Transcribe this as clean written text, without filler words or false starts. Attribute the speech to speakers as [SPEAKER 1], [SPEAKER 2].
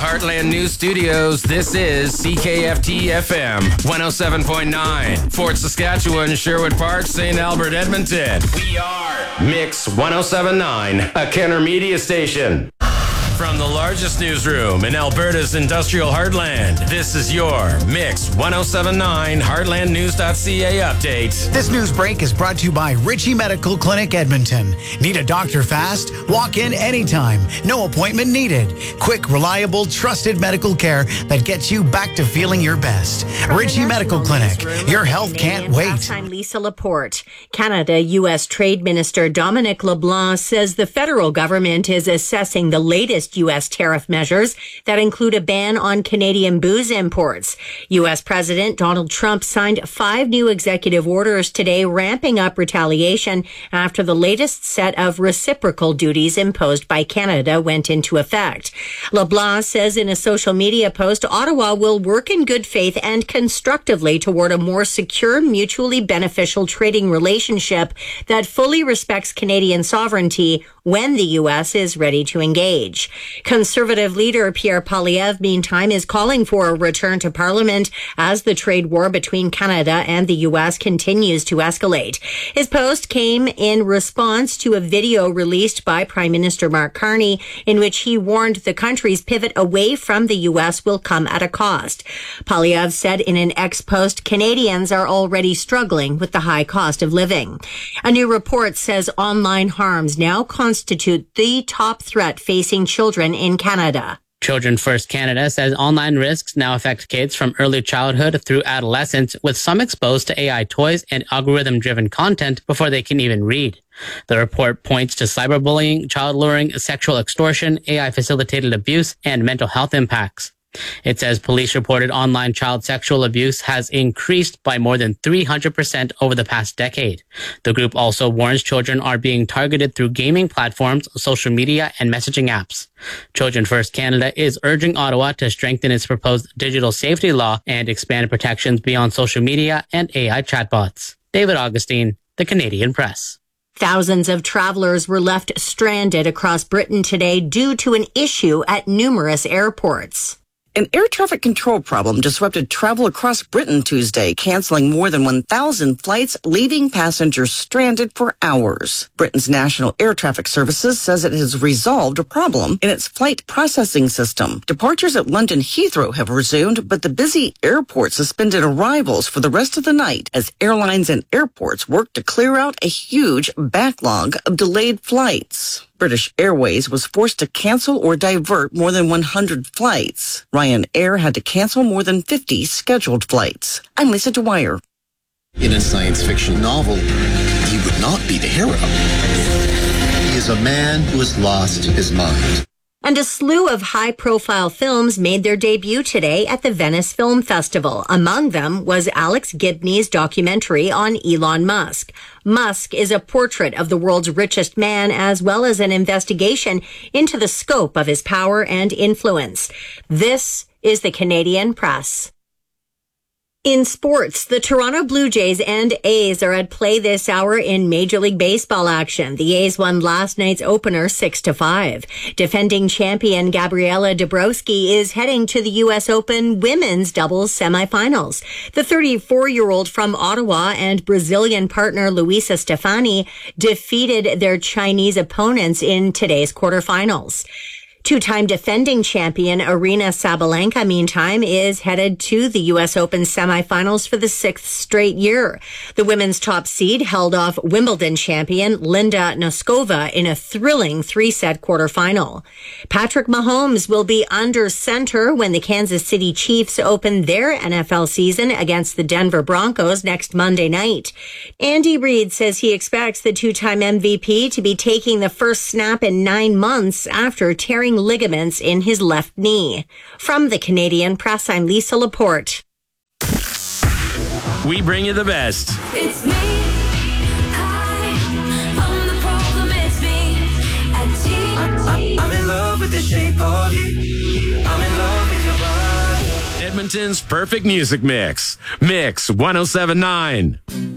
[SPEAKER 1] Heartland News Studios, this is CKFT-FM 107.9. Fort Saskatchewan, Sherwood Park, St. Albert, Edmonton. We are Mix 107.9, a Kenner Media station. From the largest newsroom in Alberta's industrial heartland, this is your Mix 107.9 HeartlandNews.ca update.
[SPEAKER 2] This news break is brought to you by Ritchie Medical Clinic, Edmonton. Need a doctor fast? Walk in anytime. No appointment needed. Quick, reliable, trusted medical care that gets you back to feeling your best. Ritchie Medical Clinic. Your health can't wait.
[SPEAKER 3] I'm Lisa Laporte. Canada-U.S. Trade Minister Dominic LeBlanc says the federal government is assessing the latest U.S. tariff measures that include a ban on Canadian booze imports. U.S. President Donald Trump signed 5 new executive orders today, ramping up retaliation after the latest set of reciprocal duties imposed by Canada went into effect. LeBlanc says in a social media post, Ottawa will work in good faith and constructively toward a more secure, mutually beneficial trading relationship that fully respects Canadian sovereignty when the U.S. is ready to engage. Conservative leader Pierre Poilievre, meantime, is calling for a return to Parliament as the trade war between Canada and the U.S. continues to escalate. His post came in response to a video released by Prime Minister Mark Carney in which he warned the country's pivot away from the U.S. will come at a cost. Poilievre said in an ex-post, Canadians are already struggling with the high cost of living. A new report says online harms now constitute the top threat facing children in Canada.
[SPEAKER 4] Children First Canada says online risks now affect kids from early childhood through adolescence, with some exposed to AI toys and algorithm-driven content before they can even read. The report points to cyberbullying, child luring, sexual extortion, AI-facilitated abuse, and mental health impacts. It says police reported online child sexual abuse has increased by more than 300% over the past decade. The group also warns children are being targeted through gaming platforms, social media, and messaging apps. Children First Canada is urging Ottawa to strengthen its proposed digital safety law and expand protections beyond social media and AI chatbots. David Augustine, The Canadian Press.
[SPEAKER 3] Thousands of travelers were left stranded across Britain today due to an issue at numerous airports.
[SPEAKER 5] An air traffic control problem disrupted travel across Britain Tuesday, canceling more than 1,000 flights, leaving passengers stranded for hours. Britain's National Air Traffic Services says it has resolved a problem in its flight processing system. Departures at London Heathrow have resumed, but the busy airport suspended arrivals for the rest of the night as airlines and airports work to clear out a huge backlog of delayed flights. British Airways was forced to cancel or divert more than 100 flights. Ryanair had to cancel more than 50 scheduled flights. I'm Lisa Dwyer.
[SPEAKER 6] In a science fiction novel, he would not be the hero. He is a man who has lost his mind.
[SPEAKER 3] And a slew of high-profile films made their debut today at the Venice Film Festival. Among them was Alex Gibney's documentary on Elon Musk. Musk is a portrait of the world's richest man, as well as an investigation into the scope of his power and influence. This is the Canadian Press. In sports, the Toronto Blue Jays and A's are at play this hour in Major League Baseball action. The A's won last night's opener 6-5. Defending champion Gabriela Dabrowski is heading to the U.S. Open women's doubles semifinals. The 34-year-old from Ottawa and Brazilian partner Luisa Stefani defeated their Chinese opponents in today's quarterfinals. Two-time defending champion Aryna Sabalenka, meantime, is headed to the U.S. Open semifinals for the 6th straight year. The women's top seed held off Wimbledon champion Linda Noskova in a thrilling 3-set quarterfinal. Patrick Mahomes will be under center when the Kansas City Chiefs open their NFL season against the Denver Broncos next Monday night. Andy Reid says he expects the two-time MVP to be taking the first snap in 9 months after tearing ligaments in his left knee. From the Canadian Press, I'm Lisa Laporte.
[SPEAKER 1] We bring you the best.
[SPEAKER 7] It's me. Hi, I'm the problem. It's me. I'm in love with the shape of you. I'm in love with your body.
[SPEAKER 1] Edmonton's perfect music mix. Mix 107.9.